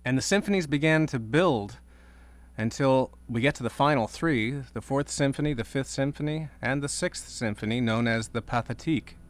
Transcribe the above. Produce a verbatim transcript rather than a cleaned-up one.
And the symphonies began to build until we get to the final three, the Fourth Symphony, the Fifth Symphony, and the Sixth Symphony, known as the Pathétique.